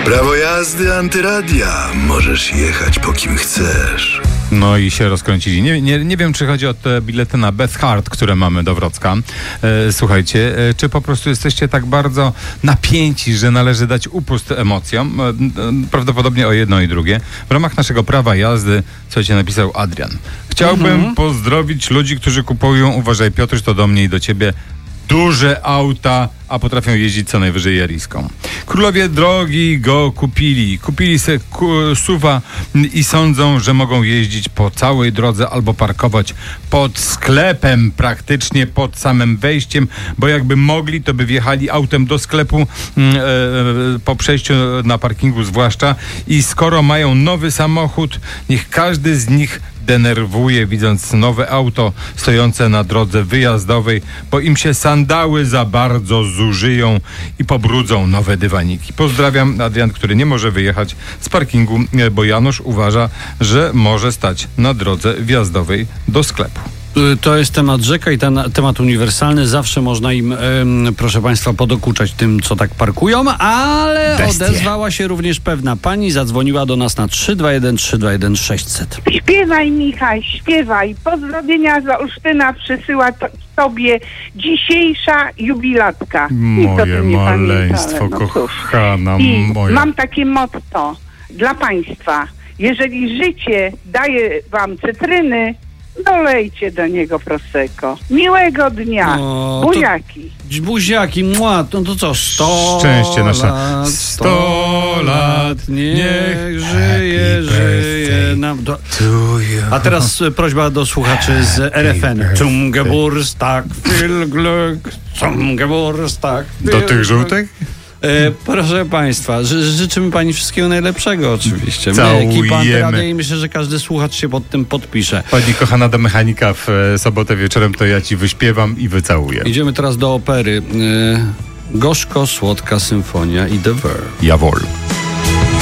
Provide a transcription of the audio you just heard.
Prawo jazdy antyradia. Możesz jechać po kim chcesz. No i się rozkręcili. Nie wiem, czy chodzi o te bilety na Beth Hart, które mamy do Wrocka. Słuchajcie, czy po prostu jesteście tak bardzo napięci, że należy dać upust emocjom? Prawdopodobnie o jedno i drugie. W ramach naszego prawa jazdy, słuchajcie, napisał Adrian. Chciałbym pozdrowić ludzi, którzy kupują, uważaj Piotruś, to do mnie i do ciebie, duże auta, a potrafią jeździć co najwyżej jariską. Królowie drogi go kupili. Kupili se SUV-a i sądzą, że mogą jeździć po całej drodze albo parkować pod sklepem, praktycznie pod samym wejściem, bo jakby mogli, to by wjechali autem do sklepu po przejściu na parkingu zwłaszcza, i skoro mają nowy samochód, niech każdy z nich denerwuje, widząc nowe auto stojące na drodze wyjazdowej, bo im się sandały za bardzo zużyją i pobrudzą nowe dywaniki. Pozdrawiam, Adrian, który nie może wyjechać z parkingu, bo Janusz uważa, że może stać na drodze wjazdowej do sklepu. To jest temat rzeka i temat uniwersalny. Zawsze można im, proszę państwa, podokuczać tym, co tak parkują, ale odezwała się również pewna pani, zadzwoniła do nas na 321 600. Śpiewaj, Michał, śpiewaj. Pozdrowienia z Olsztyna przysyła tobie dzisiejsza jubilatka. Moje maleństwo, kochana moja. Mam takie motto dla państwa. Jeżeli życie daje wam cytryny, dolejcie do niego prosecco. Miłego dnia. Buziaki. Buziaki, no to co? 100 Szczęście nasze. lat, 100 lat, niech żyje nam. A teraz prośba do słuchaczy z RFN. Zum Geburtstag, viel Glück, zum Geburtstag. Do tych żółtych? Proszę państwa, życzymy pani wszystkiego najlepszego oczywiście. Całujemy. Ekipa Antyradia i myślę, że każdy słuchacz się pod tym podpisze. Pani kochana do mechanika w sobotę wieczorem, to ja ci wyśpiewam i wycałuję. Idziemy teraz do opery. Gorzko-słodka symfonia i The Verve. Jawohl.